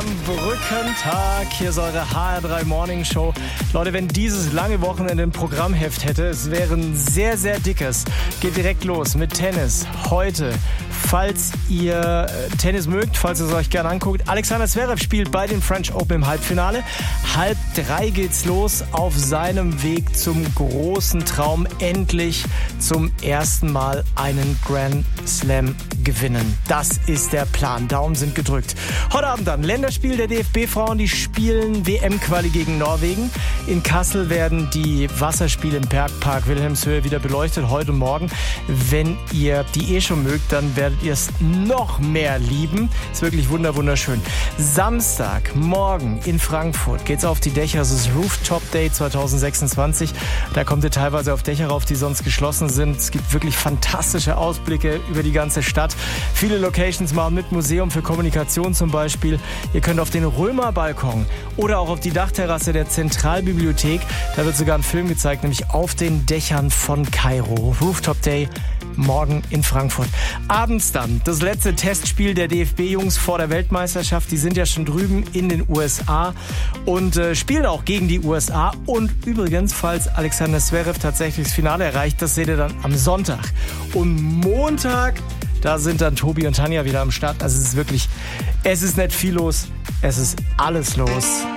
am Brückentag. Hier ist eure HR3 Morning Show. Leute, wenn dieses lange Wochenende ein Programmheft hätte, es wäre ein sehr, sehr dickes. Geht direkt los mit Tennis. Heute, falls ihr Tennis mögt, falls ihr es euch gerne anguckt, Alexander Zverev spielt bei den French Open im Halbfinale. 2:30 geht's los auf seinem Weg zum großen Traum, endlich zum ersten Mal einen Grand Slam gewinnen. Das ist der Plan. Daumen sind gedrückt. Heute Abend dann Länderspiel der DFB-Frauen. Die spielen WM-Quali gegen Norwegen. In Kassel werden die Wasserspiele im Bergpark Wilhelmshöhe wieder beleuchtet. Heute und morgen. Wenn ihr die schon mögt, dann werdet ihr es noch mehr lieben. Ist wirklich wunderschön. Samstag, morgen in Frankfurt geht's auf die Dächer. Es ist Rooftop Day 2026. Da kommt ihr teilweise auf Dächer rauf, die sonst geschlossen sind. Es gibt wirklich fantastische Ausblicke über die ganze Stadt. Viele Locations machen mit, Museum für Kommunikation zum Beispiel. Ihr könnt auf den Römerbalkon oder auch auf die Dachterrasse der Zentralbibliothek. Da wird sogar ein Film gezeigt, nämlich auf den Dächern von Kairo. Rooftop Day morgen in Frankfurt. Abends dann das letzte Testspiel der DFB-Jungs vor der Weltmeisterschaft. Die sind ja schon drüben in den USA und spielen auch gegen die USA. Und übrigens, falls Alexander Zverev tatsächlich das Finale erreicht, das seht ihr dann am Sonntag. Und Montag, da sind dann Tobi und Tanja wieder am Start. Also es ist nicht viel los, es ist alles los.